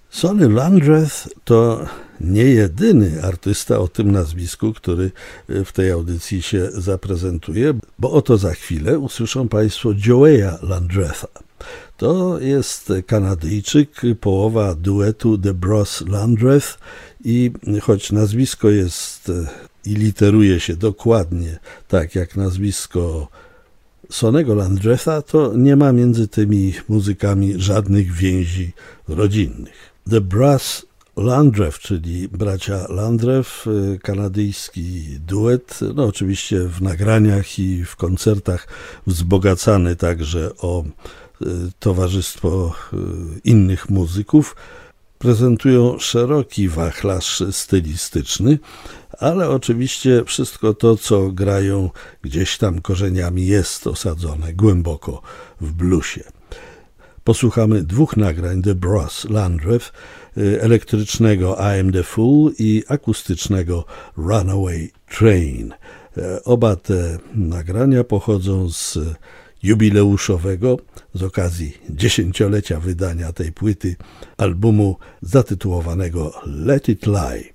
Sonny Landreth to nie jedyny artysta o tym nazwisku, który w tej audycji się zaprezentuje, bo oto za chwilę usłyszą Państwo Joeya Landretha. To jest Kanadyjczyk, połowa duetu The Bros Landreth i choć nazwisko jest i literuje się dokładnie tak jak nazwisko Sonnego Landretha, to nie ma między tymi muzykami żadnych więzi rodzinnych. The Bros Landreth, czyli bracia Landreth, kanadyjski duet, no oczywiście w nagraniach i w koncertach wzbogacany także o towarzystwo innych muzyków, prezentują szeroki wachlarz stylistyczny, ale oczywiście wszystko to, co grają gdzieś tam korzeniami, jest osadzone głęboko w bluesie. Posłuchamy dwóch nagrań The Bros Landreth, elektrycznego I Am The Fool i akustycznego Runaway Train. Oba te nagrania pochodzą z jubileuszowego, z okazji 10-lecia wydania tej płyty, albumu zatytułowanego Let It Lie.